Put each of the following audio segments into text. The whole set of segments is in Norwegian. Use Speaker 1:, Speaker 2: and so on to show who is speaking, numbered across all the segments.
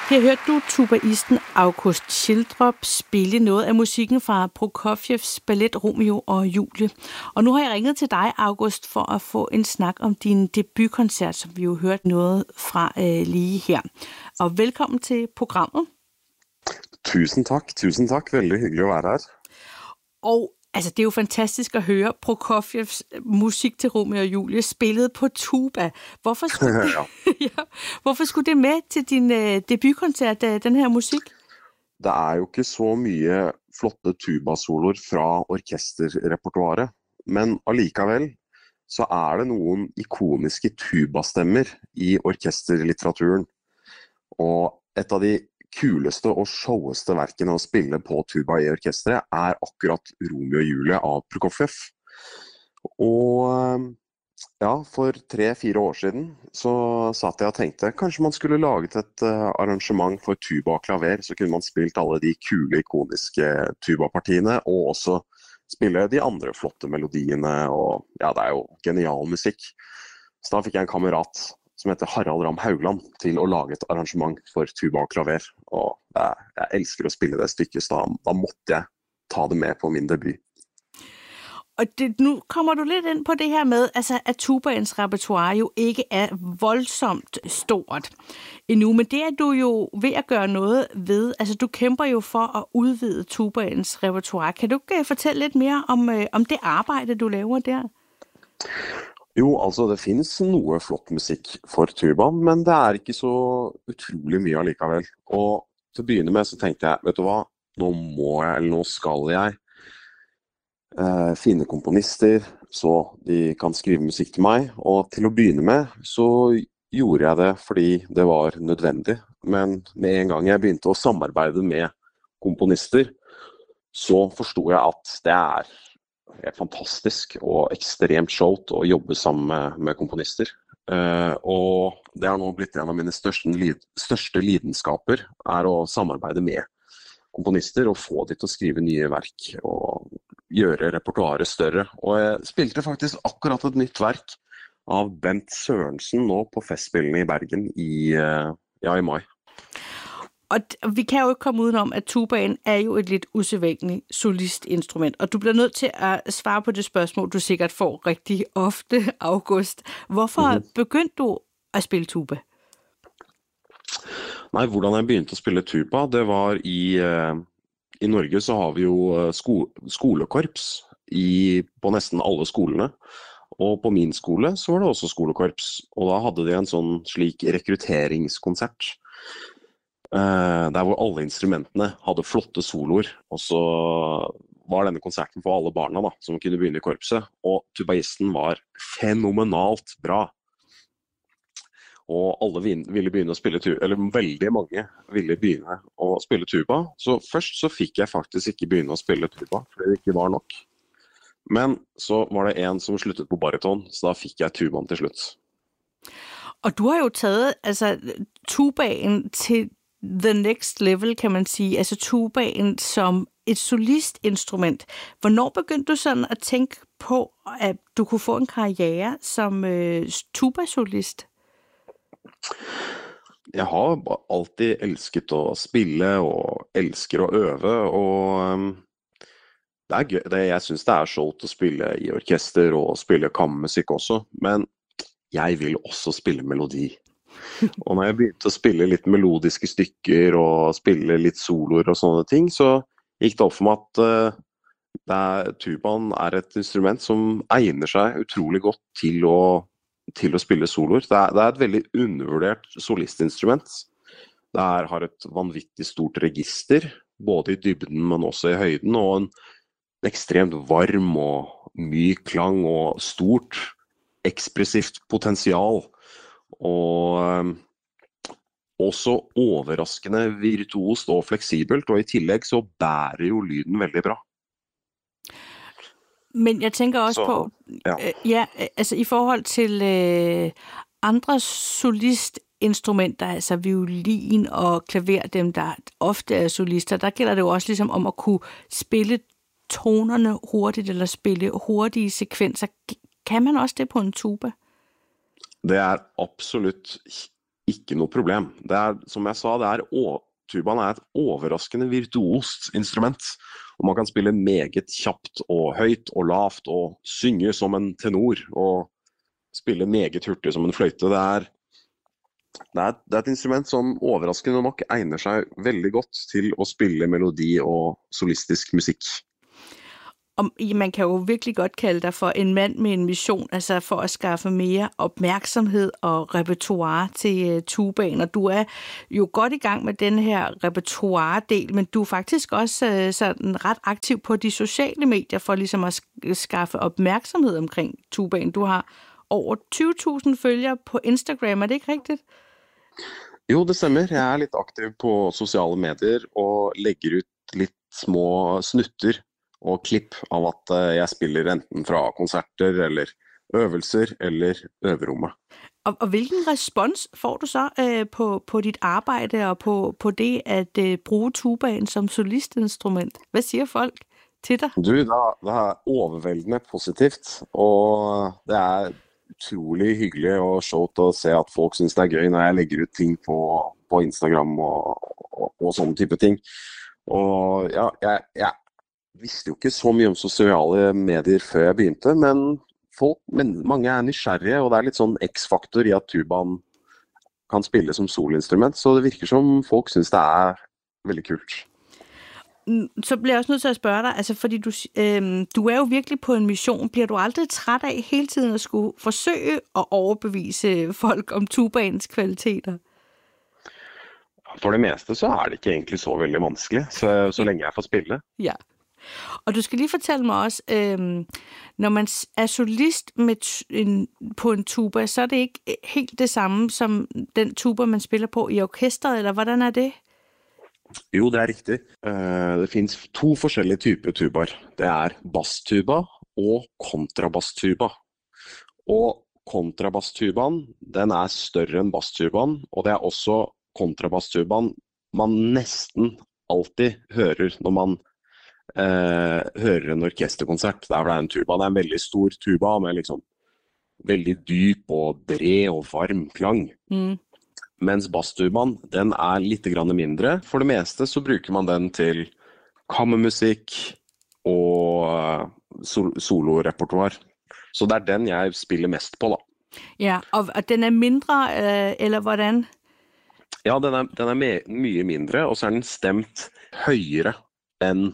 Speaker 1: Her hørte du tubaisten August Schildrup spille noget af musikken fra Prokofjevs ballet Romeo og Julie. Og nu har jeg ringet til dig, August, for at få en snak om din debutkoncert, som vi jo hørte noget fra lige her. Og velkommen til programmet.
Speaker 2: Tusind tak. Veldig hyggelig at være her.
Speaker 1: Og altså, det er jo fantastisk at høre Prokofjevs musik til Romeo og Julie spillet på tuba. Hvorfor skulle det med til din debutkoncert, den her musik?
Speaker 2: Det er jo ikke så mye flotte tubasoloer fra orkesterrepertoaret, men allikevel så er det noen ikoniske tubastemmer i orkesterlitteraturen. Og et av de kuleste og showeste verkene å spille på tuba i orkestret er akkurat Romeo og Julie av Prokofjev. Og ja, for 3-4 år siden så satt jeg og tenkte kanskje man skulle laget et arrangement for tuba og klaver, så kunne man spilt alle de kule, ikoniske tubapartiene, og også spille de andre flotte melodiene, og ja, det er jo genial musikk. Så da fikk jeg en kamerat som heter Harald Ram Haugland, til å lage et arrangement for tuba og klaver. Og jeg elsker å spille det stykket, så da måtte jeg ta det med på min debut.
Speaker 1: Og nu kommer du lidt ind på det her med, altså, at tubaens repertoire jo ikke er voldsomt stort endnu, men det er du jo ved at gøre noget ved. Altså, du kæmper jo for at udvide tubaens repertoire. Kan du ikke fortælle lidt mere om det arbejde, du laver der?
Speaker 2: Jo, altså det finnes noe flott musikk for tuba, men det er ikke så utrolig mye allikevel. Og til å begynne med så tenkte jeg, vet du hva, nå skal jeg finne komponister, så de kan skrive musikk til meg. Og til å begynne med så gjorde jeg det fordi det var nødvendig. Men med en gang jeg begynte å samarbeide med komponister, så forstod jeg at det er fantastisk og ekstremt showt å jobbe sammen med komponister. Og det har nå blitt en av mine største lidenskaper, er å samarbeide med komponister og få de til å skrive nye verk og gjøre repertoaret større. Og jeg spilte faktisk akkurat et nytt verk av Bent Sørensen nå på festspillene i Bergen i mai.
Speaker 1: Og vi kan jo ikke komme udenom, at tubaen er jo et lidt usædvanligt solistinstrument, og du bliver nødt til at svare på det spørgsmål, du sikkert får rigtig ofte, August. Hvorfor begyndte du at spille tuba?
Speaker 2: Nej, hvordan jeg begynte at spille tuba, det var i Norge så har vi jo skolekorps på næsten alle skolene. Og på min skole så var det også skolekorps, og da hadde de en sånn slik rekrutteringskonsert. Der hvor alle instrumentene hadde flotte soloer, og så var denne konserten for alle barna da, som kunne begynne i korpset, og tubaisten var fenomenalt bra. Og alle ville begynne å spille tuba, eller veldig mange ville begynne å spille tuba, så først så fikk jeg faktisk ikke begynne å spille tuba, fordi det ikke var nok. Men så var det en som sluttet på bariton, så da fikk jeg tubaen til slutt.
Speaker 1: Og du har jo taget altså, tubaen til the next level, kan man sige, altså tubaen som et solistinstrument. Hvornår begyndte du sådan at tænke på, at du kunne få en karriere som tubasolist?
Speaker 2: Jeg har alltid elsket å spille og elsker å øve, og det er gøy. Jeg synes det er sjovt å spille i orkester og spille kammermusikk også, men jeg vil også spille melodi. Og når jeg begynte å spille litt melodiske stykker og spille litt soloer og sånne ting, så gikk det opp for meg at tubaen er et instrument som egner seg utrolig godt til å spille soloer. Det er et veldig undervurdert solistinstrument. Det har et vanvittig stort register, både i dybden, men også i høyden, og en ekstremt varm og myk klang og stort ekspressivt potensial. Og også overraskende virtuost og fleksibelt, og i tillegg så bærer jo lyden veldig bra.
Speaker 1: Men jeg tænker også på, altså i forhold til andre solistinstrumenter, altså violin og klaver, dem der ofte er solister, der gælder det jo også ligesom om at kunne spille tonerne hurtigt, eller spille hurtige sekvenser. Kan man også det på en tuba?
Speaker 2: Det er absolutt ikke noe problem. Som jeg sa, tubaen er et overraskende virtuost instrument. Og man kan spille meget kjapt og høyt og lavt og synge som en tenor og spille meget hurtig som en fløyte. Det er et instrument som overraskende nok egner seg veldig godt til å spille melodi og solistisk musikk.
Speaker 1: Og man kan jo virkelig godt kalde dig for en mand med en mission, altså for at skaffe mere opmærksomhed og repertoire til tubaen. Og du er jo godt i gang med den her repertoire-del, men du er faktisk også sådan ret aktiv på de sociale medier for ligesom at skaffe opmærksomhed omkring tubaen. Du har over 20.000 følgere på Instagram, er det ikke rigtigt?
Speaker 2: Jo, det stemmer. Jeg er litt aktiv på sosiale medier og legger ut litt små snutter og klipp av at jeg spiller enten fra konserter eller øvelser eller øverommet.
Speaker 1: Og hvilken respons får du så på dit arbejde og på det at bruge tubaen som solistinstrument? Hvad siger folk til dig?
Speaker 2: Du, det er overveldende positivt, og det er utrolig hyggelig og sjovt å se at folk synes det er gøy når jeg legger ut ting på Instagram og sånne type ting. Og ja, jeg visste jo ikke så mye om sosiale medier før jeg begynte, men mange er nysgjerrige, og det er litt sånn X-faktor i at tubaen kan spille som solinstrument, så det virker som folk synes det er veldig kult.
Speaker 1: Så bliver jeg også nødt til at spørge dig, altså fordi du er jo virkelig på en mission. Bliver du aldrig træt af hele tiden at skulle forsøge at overbevise folk om tubaens kvaliteter?
Speaker 2: For det meste så er det ikke egentlig så veldig vanskelig, så længe jeg får spille.
Speaker 1: Ja. Og du skal lige fortælle mig også, når man er solist på en tuba, så er det ikke helt det samme som den tuba, man spiller på i orkestret, eller hvordan er det?
Speaker 2: Jo, det er riktig. Det finnes 2 forskjellige typer tubaer. Det er basstuba og kontrabasstuba. Og kontrabasstubaen, den er større enn basstubaen, og det er også kontrabasstubaen man nesten alltid hører når man hører en orkesterkonsert. Der det er en tuba. Det er en veldig stor tuba med liksom veldig dyp og bred og varm klang. Mens basstubaen, den er litt grann mindre. For det meste så bruker man den til kammermusikk og solorepertoire. Så det er den jeg spiller mest på, da.
Speaker 1: Ja, og den er mindre, eller hvordan?
Speaker 2: Ja, den er mye mindre, og så er den stemt høyere enn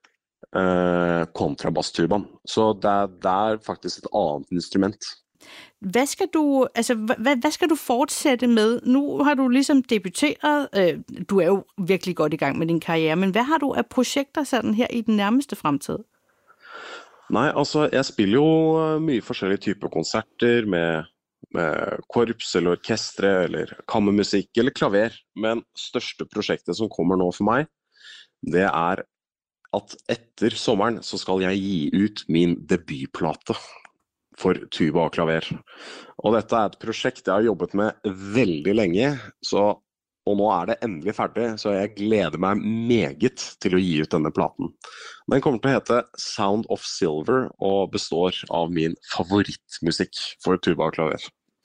Speaker 2: kontrabasstubaen. Så det er faktisk et annet instrument.
Speaker 1: Hvad skal du fortsætte med? Nu har du ligesom debuteret. Du er jo virkelig godt i gang med din karriere, men hvad har du af projekter sådan her i den nærmeste fremtid?
Speaker 2: Nej, altså jeg spiller jo mye forskjellige typer konserter med korps eller orkestre eller kammermusikk eller klaver. Men største projektet som kommer nå for meg, det er at etter sommeren så skal jeg gi ut min debutplate for tuba og klaver. Og dette er et prosjekt jeg har jobbet med veldig lenge, og nå er det endelig ferdig, så jeg gleder meg meget til å gi ut denne platen. Den kommer til å hete Sound of Silver og består av min favorittmusikk for tuba og klaver.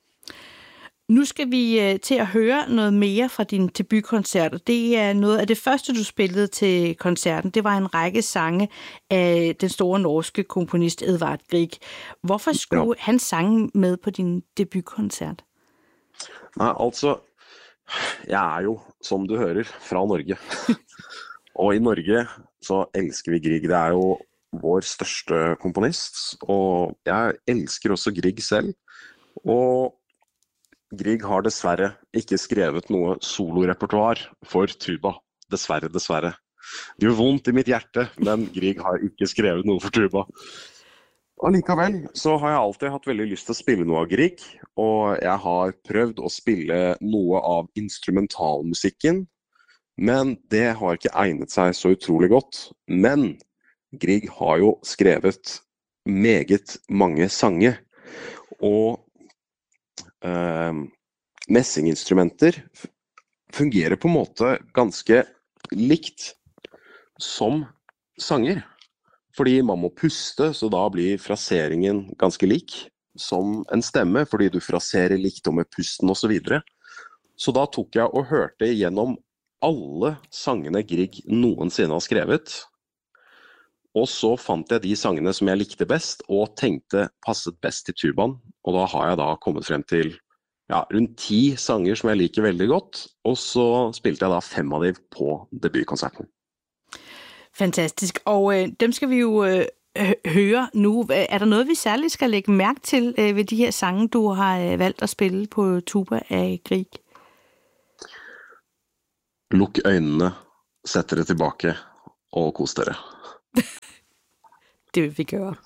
Speaker 1: Nu skal vi til at høre noget mere fra din debutkoncert, og det er noget af det første, du spillede til koncerten. Det var en række sange af den store norske komponist Edvard Grieg. Hvorfor skulle han sange med på din debutkoncert?
Speaker 2: Nej, altså, jeg er jo, som du hører, fra Norge. Og i Norge så elsker vi Grieg. Det er jo vår største komponist, og jeg elsker også Grieg selv. Og Grieg har dessverre ikke skrevet noe solorepertoire for tuba. Dessverre. Det gjør vondt i mitt hjerte, men Grieg har ikke skrevet noe for tuba. Og likevel så har jeg alltid hatt veldig lyst til å spille noe av Grieg, og jeg har prøvd å spille noe av instrumentalmusikken, men det har ikke egnet seg så utrolig godt. Men Grieg har jo skrevet meget mange sanger, og messinginstrumenter fungerer på en måte ganske likt som sanger. Fordi man må puste, så da blir fraseringen ganske lik som en stemme, fordi du fraserer likt og med pusten og så videre. Så da tok jeg og hørte igjennom alle sangene Grieg noensinne har skrevet. Og så fant jeg de sangene som jeg likte best, og tenkte passet best til tubaen. Og da har jeg da kommet frem til rundt 10 sanger som jeg liker veldig godt, og så spilte jeg da 5 av dem på debutkonserten.
Speaker 1: Fantastisk, og dem skal vi jo høre nu. Er der noget, vi særligt skal lægge mærke til ved de her sange, du har valgt at spille på tuba af Grieg?
Speaker 2: Lukk øynene, sett dere tilbake og kos dere.
Speaker 1: Det vil vi gøre.